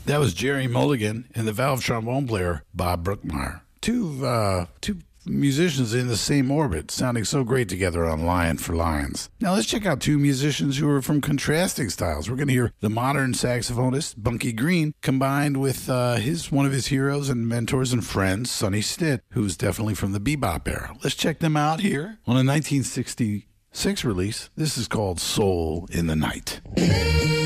That was Jerry Mulligan and the valve trombone player Bob Brookmeyer. Two musicians in the same orbit, sounding so great together on Lion for Lions. Now let's check out two musicians who are from contrasting styles. We're going to hear the modern saxophonist Bunky Green combined with one of his heroes and mentors and friends, Sonny Stitt, who's definitely from the bebop era. Let's check them out here on a 1966 release. This is called Soul in the Night.